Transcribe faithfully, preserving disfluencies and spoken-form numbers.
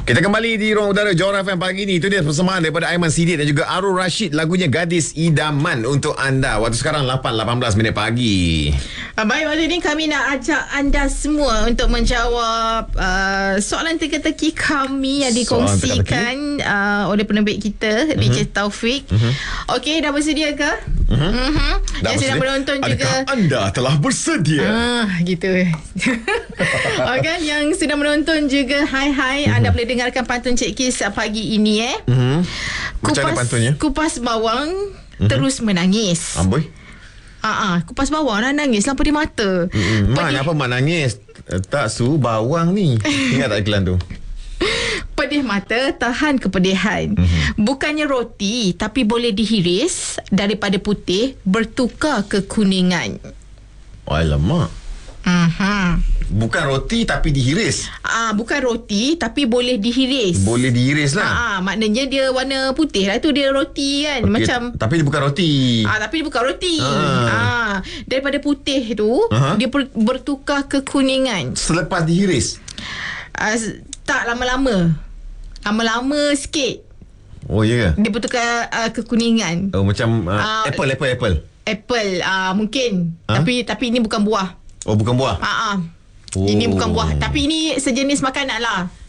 Kita kembali di ruang udara Johor F M pagi ni. Itu dia persembahan daripada Aiman Siddiq dan juga Arul Rashid, lagunya Gadis Idaman untuk anda. Waktu sekarang lapan lapan belas minit pagi. Uh, baik, waktu ini kami nak ajak anda semua untuk menjawab uh, soalan teka-teki kami yang dikongsikan uh, oleh penerbit kita, uh-huh. D J Taufik. Uh-huh. Okey, dah bersedia ke? Uh-huh. Uh-huh. Yang sedang menonton Adakah juga. anda telah bersedia? Ah, gitu. Okey, yang sedang menonton juga, hai hai, uh-huh. anda boleh dengarkan pantun Cik Kis pagi ini eh. Uh-huh. Macam mana pantunnya? Kupas bawang uh-huh. terus menangis. Amboi. Ah, ah, kupas bawang lah nangis lah pedih mata. Mm-hmm. Mak, apa mak nangis? Tak su bawang ni. Ingat tak iklan tu? Pedih mata, tahan kepedihan. Mm-hmm. Bukannya roti, tapi boleh dihiris. Daripada putih, bertukar ke kuningan. Alamak. Uh-huh. Bukan roti tapi dihiris. Ah, bukan roti tapi boleh dihiris. Boleh dihiris lah. Ah, maknanya dia warna putih lah tu, dia roti kan. Okay. Macam tapi dia bukan roti. Ah, tapi dia bukan roti. Ah, ah daripada putih tu uh-huh. dia bertukar ke kuningan selepas dihiris. Ah, tak lama-lama. Lama-lama sikit. Oh ya ke? Dia bertukar uh, ke kuningan. Oh macam uh, Ah, apple apple apple. Apple ah mungkin. Huh? Tapi tapi ini bukan buah. Oh bukan buah. Ah, ah. Oh. Ini bukan buah, tapi ini sejenis makanan lah.